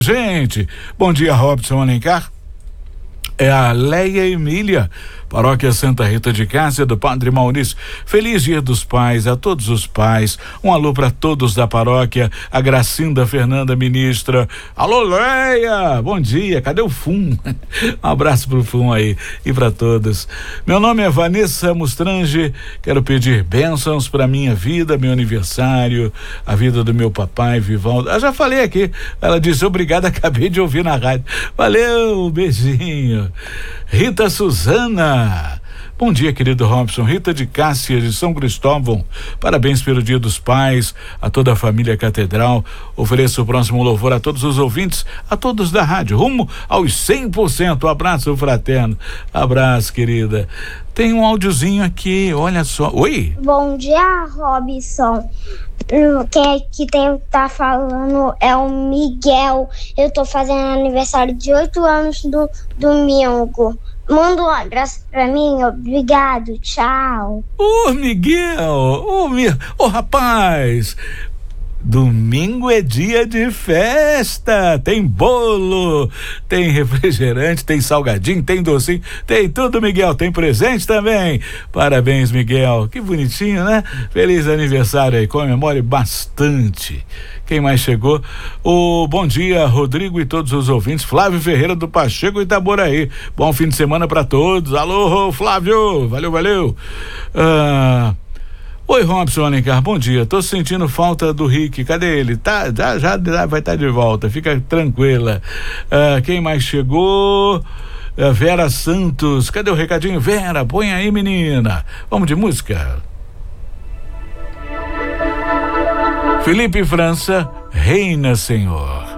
Gente, bom dia, Robson Alencar. É a Leia Emília, Paróquia Santa Rita de Cássia, do Padre Maurício. Feliz Dia dos Pais a todos os pais. Um alô para todos da paróquia. A Gracinda Fernanda, ministra. Alô, Leia! Bom dia, cadê o FUM? Um abraço pro FUM aí e para todos. Meu nome é Vanessa Mustrange. Quero pedir bênçãos para minha vida, meu aniversário, a vida do meu papai, Vivaldo. Eu já falei aqui. Ela disse obrigado, acabei de ouvir na rádio. Valeu, beijinho. Rita Suzana, bom dia, querido Robson. Rita de Cássia, de São Cristóvão, parabéns pelo Dia dos Pais, a toda a família Catedral. Ofereço o próximo louvor a todos os ouvintes, a todos da rádio, rumo aos 100%. Abraço fraterno, abraço, querida. Tem um áudiozinho aqui, olha só. Oi? Bom dia, Robson. Quem tá falando é o Miguel. Eu tô fazendo aniversário de 8 anos do domingo. Manda um abraço pra mim, obrigado, tchau. Ô, Miguel, rapaz, domingo é dia de festa, tem bolo, tem refrigerante, tem salgadinho, tem docinho, tem tudo, Miguel, tem presente também. Parabéns, Miguel, que bonitinho, né? Feliz aniversário aí, comemore bastante. Quem mais chegou? Bom dia, Rodrigo e todos os ouvintes. Flávio Ferreira do Pacheco, Itaboraí. Bom fim de semana para todos. Alô, Flávio, valeu. Oi, Robson Alencar, bom dia. Tô sentindo falta do Rick. Cadê ele? Já vai estar de volta. Fica tranquila. Quem mais chegou? Vera Santos. Cadê o recadinho? Vera, põe aí, menina. Vamos de música. Felipe França, Reina, Senhor.